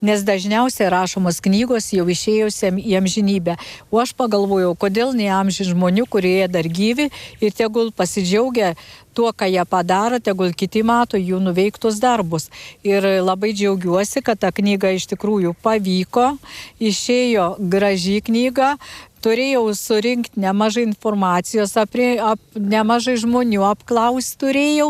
Nes dažniausiai rašomos knygos jau išėjusiam į amžinybę. O aš pagalvojau, kodėl ne amžių žmonių, kurie dar gyvi ir tegul pasidžiaugia tuo, ką jie padaro, tegul kiti mato jų nuveiktus darbus. Ir labai džiaugiuosi, kad ta knyga iš tikrųjų pavyko, išėjo graži knyga. Turėjau surinkti nemažai informacijos, nemažai žmonių apklausti turėjau,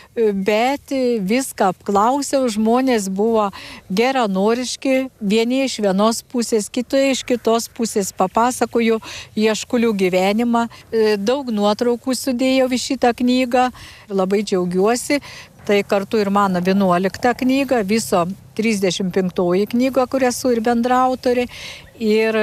bet viską apklausiau, žmonės buvo geranoriški, vieni iš vienos pusės, kiti iš kitos pusės, papasakoju Jaškulių gyvenimą, daug nuotraukų sudėjau į šitą knygą, labai džiaugiuosi. Tai kartu ir mano 11 knyga, viso 35 knyga, kurią esu ir bendraautorė. Ir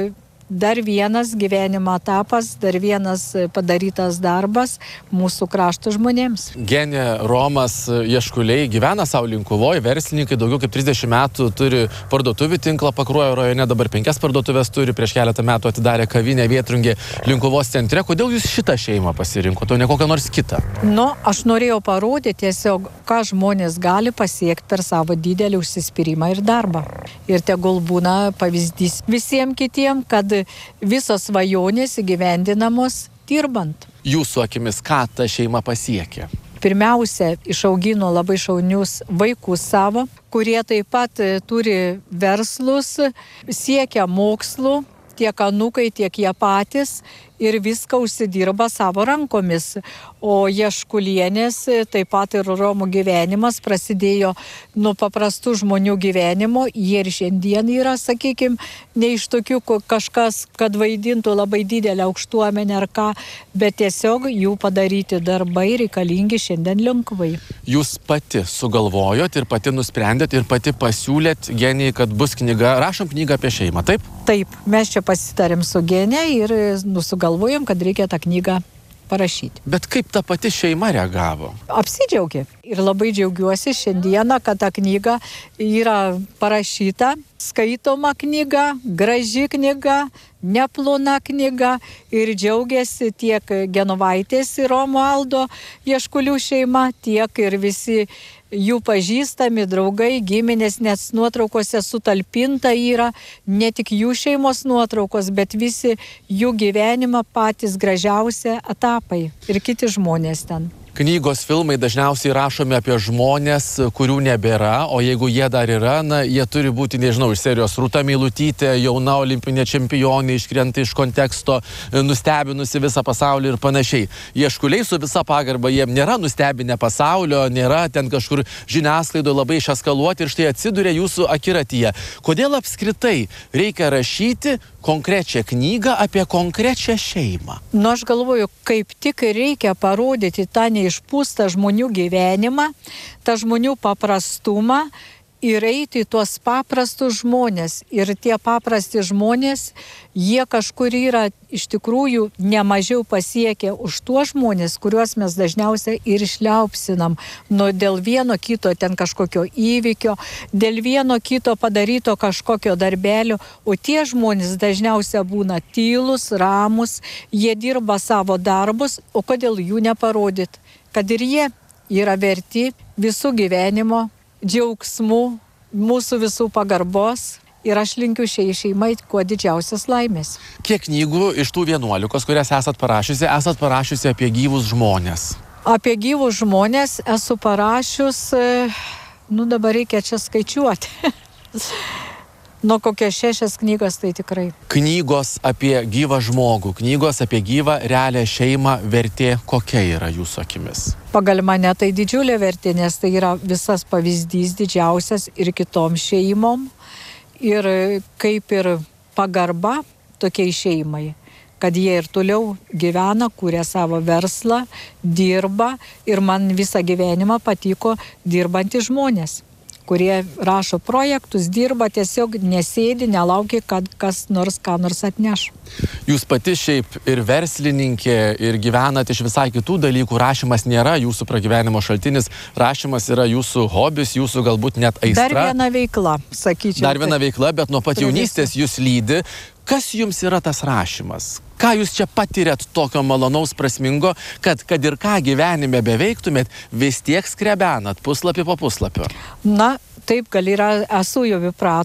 dar vienas gyvenimo etapas, dar vienas padarytas darbas mūsų krašto žmonėms. Genė, Romas, Jaškuliai gyvena savo Linkuvoje, verslininkai daugiau kaip 30 metų turi parduotuvių tinklą Pakruojo rajone, dabar 5 parduotuvės turi, prieš keletą metų atidarė kavinę Vėtrungė Linkuvos centre. Kodėl jūs šitą šeimą pasirinkote, o ne kokią nors kitą? Aš norėjau parodyti tiesiog, ką žmonės gali pasiekti per savo didelį užsispyrimą ir darbą. Ir tegul būna pavyzdys visiems kitiems, kad visos svajonės įgyvendinamos dirbant. Jūsų akimis, ką ta šeima pasiekė? Pirmiausia, išaugino labai šaunius vaikus savo, kurie taip pat turi verslus, siekia mokslų, tiek anūkai, tiek jie patys ir viską užsidirba savo rankomis. O Jaškulienės, taip pat ir Romų gyvenimas prasidėjo nuo paprastų žmonių gyvenimo. Jie ir šiandien yra, sakykime, ne iš tokių kažkas, kad vaidintų labai didelę aukštuomenę ar ką, bet tiesiog jų padaryti darbai reikalingi šiandien Linkuvai. Jūs pati sugalvojot ir pati nusprendėt ir pati pasiūlėt Genijai, kad bus knyga, rašom knygą apie šeimą, taip? Taip, mes čia pasitarėm su Genė ir sugalvojom, kad reikia tą knygą parašyti. Bet kaip ta pati šeima reagavo? Apsidžiaugė. Ir labai džiaugiuosi šiandieną, kad ta knyga yra parašyta, skaitoma knyga, graži knyga, neplona knyga ir džiaugiasi tiek Genovaitės ir Romualdo Jaškulių šeima, tiek ir visi jų pažįstami, draugai, giminės, nes nuotraukose sutalpinta yra ne tik jų šeimos nuotraukos, bet visi jų gyvenimą patys gražiausi etapai ir kiti žmonės ten. Knygos, filmai dažniausiai rašomi apie žmonės, kurių nebėra, o jeigu jie dar yra, jie turi būti, nežinau, iš serijos Rūta Meilutytė, jauna olimpinė čempionė, iškrenta iš konteksto, nustebinusi visą pasaulį ir panašiai. Jaškuliai su visa pagarba, jie nėra nustebinę pasaulio, nėra ten kažkur žiniasklaidoje labai išeskaluoti ir štai atsiduria jūsų akiratyje. Kodėl apskritai reikia rašyti konkrečią knygą apie konkrečią šeimą? Aš galvoju, kaip tik reikia parodyti tą neišpūstą žmonių gyvenimą, tą žmonių paprastumą ir eiti į tuos paprastus žmonės. Ir tie paprasti žmonės, jie kažkur yra iš tikrųjų nemažiau pasiekę už tuos žmonės, kuriuos mes dažniausiai ir išliaupsinam. Dėl vieno kito ten kažkokio įvykio, dėl vieno kito padaryto kažkokio darbelio, o tie žmonės dažniausiai būna tylus, ramus, jie dirba savo darbus, o kodėl jų neparodyt? Kad ir jie yra verti visų gyvenimo džiaugsmų, mūsų visų pagarbos ir aš linkiu šiai šeimai kuo didžiausias laimės. Kiek knygų iš tų 11, kurias esat parašiusi apie gyvus žmonės? Apie gyvus žmonės esu parašius, dabar reikia čia skaičiuoti. Nuo kokios 6 knygas tai tikrai. Knygos apie gyvą žmogų, knygos apie gyvą realią šeimą vertė kokia yra jūsų akimis? Pagal mane tai didžiulė vertė, nes tai yra visas pavyzdys didžiausias ir kitom šeimom. Ir kaip ir pagarba tokiai šeimai, kad jie ir toliau gyvena, kuria savo verslą, dirba ir man visą gyvenimą patiko dirbantys žmonės, kurie rašo projektus, dirba, tiesiog nesėdi, nelaukia, kad kas nors ką nors atneš. Jūs pati šiaip ir verslininkė, ir gyvenate iš visai kitų dalykų. Rašymas nėra jūsų pragyvenimo šaltinis, rašymas yra jūsų hobis, jūsų galbūt net aistra. Dar viena veikla, sakyčiau. Dar viena veikla, bet nuo pat jaunystės jūs lydi. Kas jums yra tas rašymas? Ką jūs čia patirėt tokio malonaus, prasmingo, kad ir ką gyvenime beveiktumėt, vis tiek skrebenat puslapį po puslapio? Taip, gal yra, esu jau įpratus.